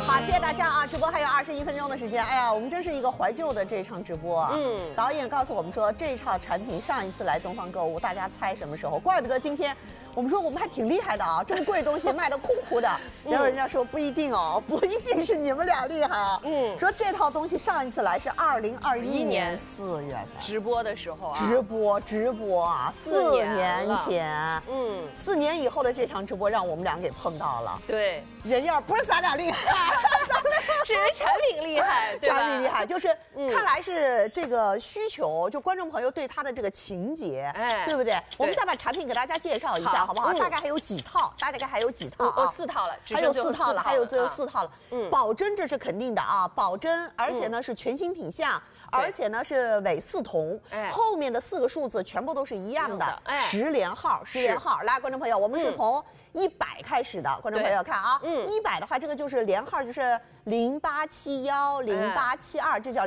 好，谢谢大家啊！直播还有21分钟的时间，哎呀，我们真是一个怀旧的这一场直播啊。导演告诉我们说，这一套产品上一次来东方购物，大家猜什么时候？怪不得今天我们说我们还挺厉害的啊，这么贵的东西卖得哭哭的。然后人家说不一定哦，不一定是你们俩厉害啊。说这套东西上一次来是2021年4月份直播的时候啊， 直播啊，4年前。4年以后的这场直播让我们俩给碰到了。 对， 人样不是咱俩厉害， 是人产品厉害，对吧？ 产品厉害，就是看来是这个需求，就观众朋友对它的这个情节，对不对？我们再把产品给大家介绍一下，好不好？大概还有几套，大概还有几套啊 ？4套了， 还有4套了，还有最后4套了。保真这是肯定的啊，保真，而且呢是全新品项。而且呢是伪4同，后面的4个数字全部都是一样的，10连号。来，观众朋友，我们是从100开始的，观众朋友看啊，100的话，这个就是连号，就是0871、0872，这叫